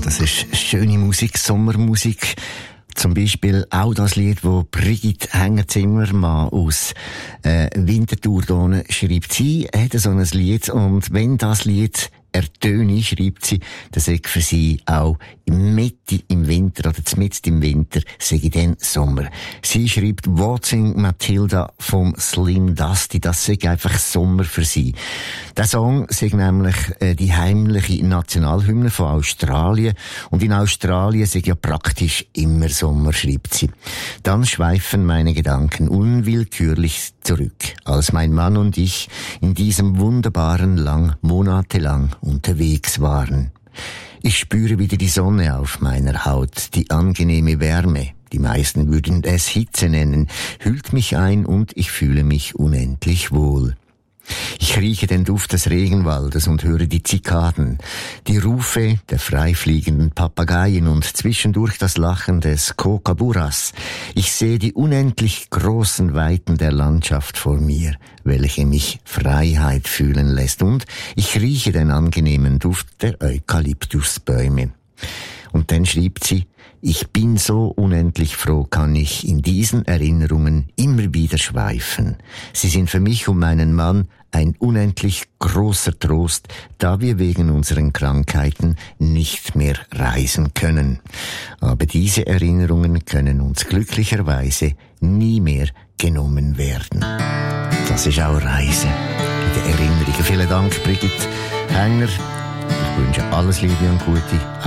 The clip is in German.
das ist schöne Musik, Sommermusik. Zum Beispiel auch das Lied, wo Brigitte Hänger-Zimmermann aus Winterthur schreibt. Sie hat so ein Lied, und wenn das Lied ertöne, schreibt sie, dann sei für sie auch Mitte im Winter oder mitten im Winter sei dann Sommer. Sie schreibt Waltzing Matilda vom Slim Dusty, das sei einfach Sommer für sie. Der Song sei nämlich die heimliche Nationalhymne von Australien, und in Australien sei ja praktisch immer Sommer, schreibt sie. Dann schweifen meine Gedanken unwillkürlich zurück, als mein Mann und ich in diesem wunderbaren Land monatelang unterwegs waren. Ich spüre wieder die Sonne auf meiner Haut, die angenehme Wärme, die meisten würden es Hitze nennen, hüllt mich ein und ich fühle mich unendlich wohl. Ich rieche den Duft des Regenwaldes und höre die Zikaden, die Rufe der freifliegenden Papageien und zwischendurch das Lachen des Kookaburras. Ich sehe die unendlich großen Weiten der Landschaft vor mir, welche mich Freiheit fühlen lässt, und ich rieche den angenehmen Duft der Eukalyptusbäume. Und dann schrieb sie: Ich bin so unendlich froh, kann ich in diesen Erinnerungen immer wieder schweifen. Sie sind für mich und meinen Mann ein unendlich großer Trost, da wir wegen unseren Krankheiten nicht mehr reisen können. Aber diese Erinnerungen können uns glücklicherweise nie mehr genommen werden. Das ist auch Reise in den Erinnerungen. Vielen Dank, Brigitte Hänger. Ich wünsche alles Liebe und Gute,